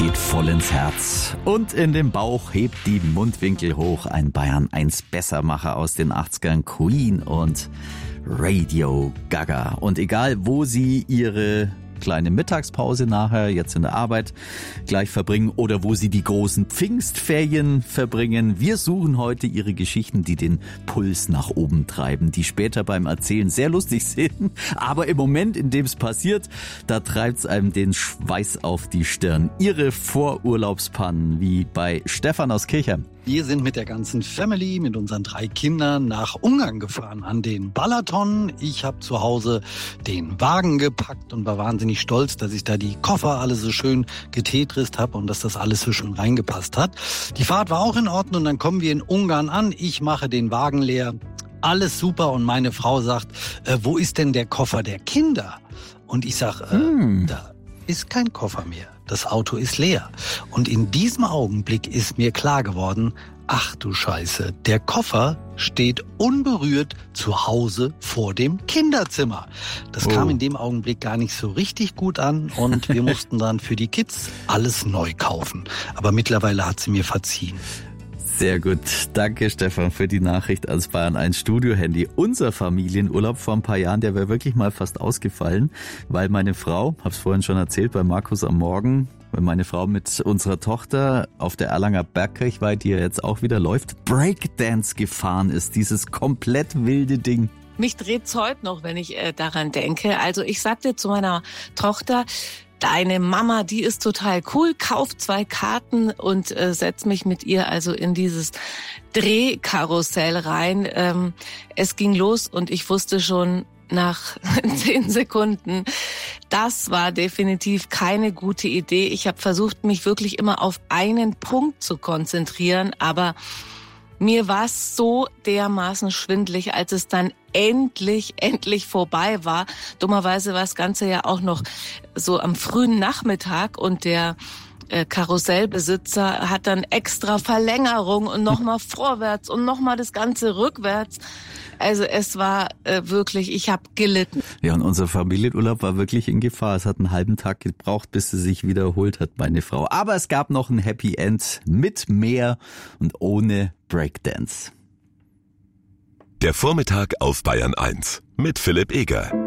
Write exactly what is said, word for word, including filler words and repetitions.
geht voll ins Herz. Und in dem Bauch hebt die Mundwinkel hoch. Ein Bayern eins Bessermacher aus den achtzigern, Queen und Radio Gaga. Und egal, wo Sie Ihre kleine Mittagspause nachher, jetzt in der Arbeit, gleich verbringen oder wo Sie die großen Pfingstferien verbringen. Wir suchen heute Ihre Geschichten, die den Puls nach oben treiben, die später beim Erzählen sehr lustig sind, aber im Moment, in dem es passiert, da treibt es einem den Schweiß auf die Stirn. Ihre Vorurlaubspannen, wie bei Stefan aus Kirchheim. Wir sind mit der ganzen Family, mit unseren drei Kindern nach Ungarn gefahren, an den Balaton. Ich habe zu Hause den Wagen gepackt und war wahnsinnig stolz, dass ich da die Koffer alle so schön getetrist habe und dass das alles so schön reingepasst hat. Die Fahrt war auch in Ordnung und dann kommen wir in Ungarn an. Ich mache den Wagen leer, alles super und meine Frau sagt, äh, wo ist denn der Koffer der Kinder? Und ich sag, äh, hm. da ist kein Koffer mehr. Das Auto ist leer. Und in diesem Augenblick ist mir klar geworden, ach du Scheiße, der Koffer steht unberührt zu Hause vor dem Kinderzimmer. Das oh. kam in dem Augenblick gar nicht so richtig gut an und wir mussten dann für die Kids alles neu kaufen. Aber mittlerweile hat sie mir verziehen. Sehr gut. Danke, Stefan, für die Nachricht ans Bayern eins Studio-Handy. Unser Familienurlaub vor ein paar Jahren, der wäre wirklich mal fast ausgefallen, weil meine Frau, hab's vorhin schon erzählt, bei Markus am Morgen, weil meine Frau mit unserer Tochter auf der Erlanger Bergkirchweih, die ja jetzt auch wieder läuft, Breakdance gefahren ist. Dieses komplett wilde Ding. Mich dreht's heute noch, wenn ich äh, daran denke. Also ich sagte zu meiner Tochter, deine Mama, die ist total cool, kauf zwei Karten und äh, setz mich mit ihr also in dieses Drehkarussell rein. Ähm, es ging los und ich wusste schon nach zehn Sekunden, das war definitiv keine gute Idee. Ich habe versucht, mich wirklich immer auf einen Punkt zu konzentrieren, aber mir war es so dermaßen schwindelig, als es dann endlich, endlich vorbei war. Dummerweise war das Ganze ja auch noch so am frühen Nachmittag und der äh, Karussellbesitzer hat dann extra Verlängerung und nochmal vorwärts und nochmal das Ganze rückwärts. Also es war äh, wirklich, ich habe gelitten. Ja, und unser Familienurlaub war wirklich in Gefahr. Es hat einen halben Tag gebraucht, bis sie sich wiederholt hat, meine Frau. Aber es gab noch ein Happy End mit Meer und ohne Breakdance. Der Vormittag auf Bayern eins mit Philipp Eger.